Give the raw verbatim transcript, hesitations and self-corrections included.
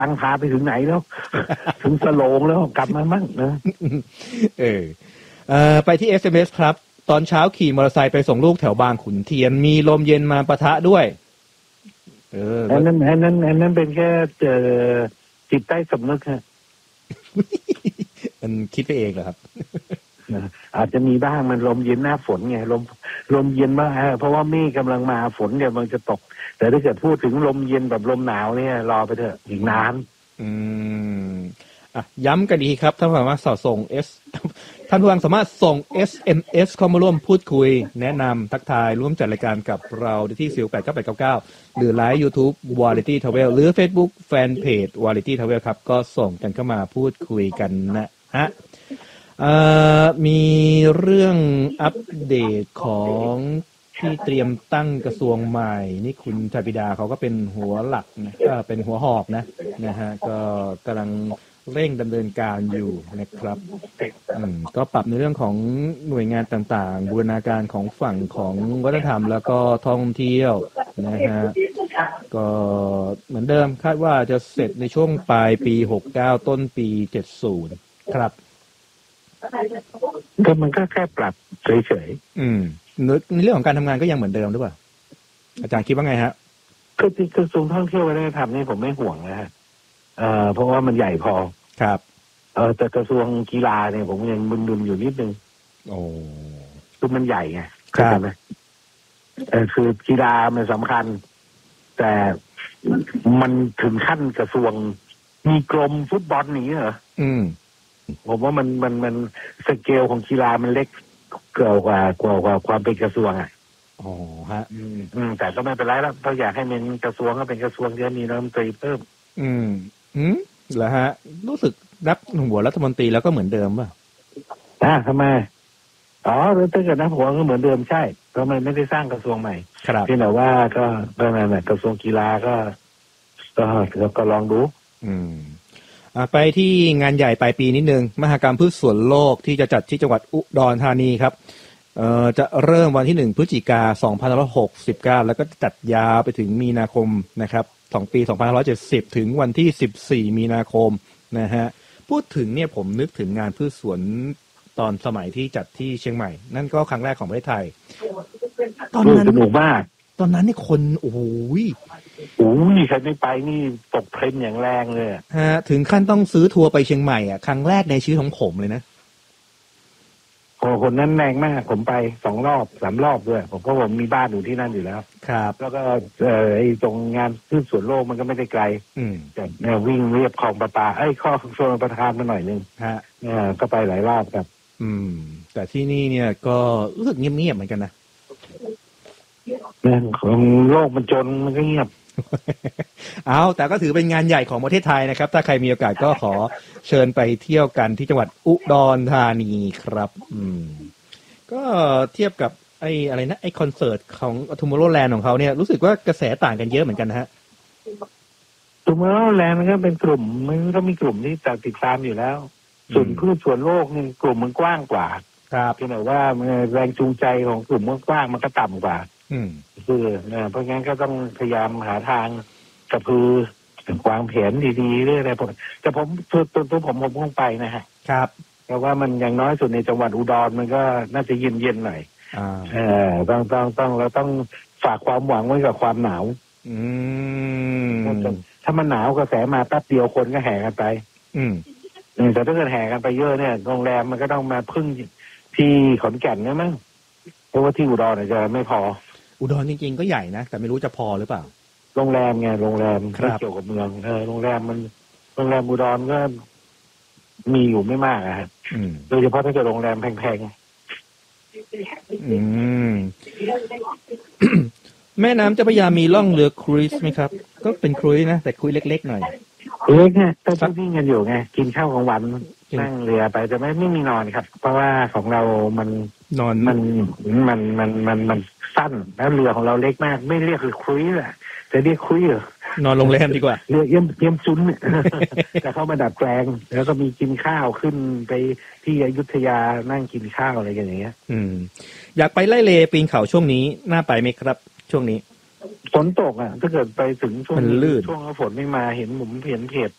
ตั้งพาไปถึงไหนแล้ว ถึงสโลงแล้วกลับมามั่งนะเออเอ่อไปที่ เอส เอ็ม เอส ครับตอนเช้าขี่มอเตอร์ไซค์ไปส่งลูกแถวบางขุนเทียนมีลมเย็นมาปะทะด้วยเอออันนั้นอันนั้นอันนั้นเป็นแค่เจอจิตใต้สำนึกฮะมันคิดไปเองเหรอครับอาจจะมีบ้างมันลมเย็นหน้าฝนไงลมลมเย็นมากฮะเพราะว่าเมฆกำลังมาฝนกำลังจะตกแต่ถ้าเกิดพูดถึงลมเย็นแบบลมหนาวเนี่ยรอไปเถอะอีกนานอืมอ่ะย้ำกันอีกครับท่านผู้ฟังสามารถส่ง S ท่านผู้ฟังสามารถส่ง เอส เอ็ม เอส เข้ามาร่วมพูดคุยแนะนำทักทายร่วมจัดรายการกับเราที่สี่ แปด เก้า แปด เก้า เก้าหรือไลฟ์ YouTube Variety Travel หรือ Facebook Fanpage Variety Travel ครับก็ส่งกันเข้ามาพูดคุยกันนะฮะเอ่อมีเรื่องอัปเดตของที่เตรียมตั้งกระทรวงใหม่นี่คุณชาปิดาเขาก็เป็นหัวหลักนะก็เป็นหัวหอกนะนะฮะก็กำลังเร่งดำเนินการอยู่นะครับอืมก็ปรับในเรื่องของหน่วยงานต่างๆบูรณาการของฝั่งของวัฒนธรรมแล้วก็ท่องเที่ยวนะฮะก็เหมือนเดิมคาดว่าจะเสร็จในช่วงปลายปีหกสิบเก้าต้นปีเจ็ดสิบครับก็มันก็แค่ปรับเฉยๆอืมในเรื่องของการทำงานก็ยังเหมือนเดิมหรือเปล่าอาจารย์คิดว่าไงฮะคือที่กระทรวงท่องเที่ยววัฒนธรรมนี่ผมไม่ห่วงนะฮะเอ่อเพราะว่ามันใหญ่พอครับเออแต่กระทรวงกีฬาเนี่ยผมยังมึนๆอยู่นิดนึงโอ้คือมันใหญ่ไงครับไหมเออคือกีฬามันสำคัญแต่มันถึงขั้นกระทรวงมีกรมฟุตบอลนี้เหรออืมผมว่ามันมันมันสเกลของกีฬามันเล็กเกินกว่ากว่ากว่าความเป็นกระทรวงอ่ะอ๋อฮะอืมอืมแต่ก็ไม่เป็นไรแล้วเราอยากให้มันกระทรวงก็เป็นกระทรวงที่มีรัฐมนตรีเพิ่มอืมอืมเหรอฮะรู้สึกนับหัวรัฐมนตรีแล้วก็เหมือนเดิมป่ะอ่าทำไมอ๋อถ้าเกิดนับหัวก็เหมือนเดิมใช่เพราะมันไม่ได้สร้างกระทรวงใหม่ครับเพียงแต่ว่าก็ประมาณนั้นกระทรวงกีฬาก็ก็ก็ลองดูอืมไปที่งานใหญ่ปลายปีนิดนึงมหกรรมพืชสวนโลกที่จะจัดที่จังหวัดอุดรธานีครับเอ่อจะเริ่มวันที่หนึ่งพฤศจิกายนสองพันห้าร้อยหกสิบเก้าแล้วก็จัดยาวไปถึงมีนาคมนะครับของปีสองพันห้าร้อยเจ็ดสิบถึงวันที่สิบสี่มีนาคมนะฮะพูดถึงเนี่ยผมนึกถึงงานพืชสวนตอนสมัยที่จัดที่เชียงใหม่นั่นก็ครั้งแรกของประเทศไทยตอนนั้นสนุกมากตอนนั้นนี่คนโอ้โหโอ้ยใครไม่ไปนี่ตกเทรนด์อย่างแรงเลยฮะถึงขั้นต้องซื้อทัวร์ไปเชียงใหม่อ่ะครั้งแรกในชีวิตของผมเลยนะโอ้คนนั้นแรงมากผมไปสองรอบสามรอบด้วยผมเพราะผมมีบ้านอยู่ที่นั่นอยู่แล้วครับแล้วก็เอ่อไอ้ตรงงานพืชสวนโลกมันก็ไม่ได้ไกลอืมแต่เนี่ยวิ่งเรียบคลองประปาไอ้ข้อชลประทานมาหน่อยนึงฮะเออก็ไปหลายรอบครับอืมแต่ที่นี่เนี่ยก็รู้สึกเงียบๆเหมือนกันนะเรื่องของโลกมันจนมันก็เงียบเอาแต่ก็ถือเป็นงานใหญ่ของประเทศไทยนะครับถ้าใครมีโอกาสก็ขอเชิญไปเที่ยวกันที่จังหวัดอุดรธานีครับอืมก็เทียบกับไอ้อะไรนะไอ้คอนเสิร์ตของ Tomorrowland ของเขาเนี่ยรู้สึกว่ากระแสต่างกันเยอะเหมือนกันนะฮะ Tomorrowland มันก็เป็นกลุ่มมันก็มีกลุ่มที่ติดตามอยู่แล้วส่วนพืชสวนโลกนี่กลุ่มมันกว้างกว่าครับที่ไหนว่าแรงจูงใจของกลุ่มกว้างมันก็ต่ำกว่าอืมคือเนี่ยเพราะงั้นก็ต้องพยายามหาทางกระพือวางแผนดีๆเรื่อยๆผมแต่ผมตัวตัวตัวผมผมคงไปนะฮะครับเพราะว่ามันอย่างน้อยสุดในจังหวัดอุดรมันก็น่าจะเย็นๆหน่อยอ่าเออต้องต้องต้องเราต้องฝากความหวังไว้กับความหนาวอืมถ้ามันหนาวกระแสมาแป๊บเดียวคนก็แห่กันไปอืมแต่ถ้าเกิดแห่กันไปเยอะเนี่ยโรงแรมมันก็ต้องมาพึ่งที่ขอนแก่นเนี่ยมั้งเพราะว่าที่อุดรเนี่ยจะไม่พออุดรจริงๆก็ใหญ่นะแต่ไม่รู้จะพอหรือเปล่าโรงแรมไงโรงแรมไม่เกี่ยวกับเมืองเออโรงแรมมันโรงแรมอุดรก็มีอยู่ไม่มากอะครับโดยเฉพาะถ้าเกิดโรงแรมแพงๆอืม แม่น้ำเจ้าพระยามีล่องเรือครูซไหมครับก็เป็นครูซนะแต่ครูซเล็กๆหน่อยเล็กไงก็วิ่งกันอยู่ไงกินข้าวกลางวันนั่งเรือไปแต่ไม่ไม่มีนอนครับเพราะว่าของเรามันนอนมันมันมันมันมันสั้นแล้วเรือของเราเล็กมากไม่เรียกคือครูซแหละจะเรียกครูซเหรอนอนโรงแรมดีกว่าเรือเยี่ยมเยี่ยมซุนแต่เขามาดัดแปลงแล้วก็มีกินข้าวขึ้นไปที่อยุธยานั่งกินข้าวอะไรกันอย่างเงี้ยอืมอยากไปไล่เลปีนเขาช่วงนี้น่าไปไหมครับช่วงนี้ฝนตกอ่ะถ้าเกิดไปถึงช่วงมันลื่นช่วงฝนไม่มาเห็นผมเห็นเพจ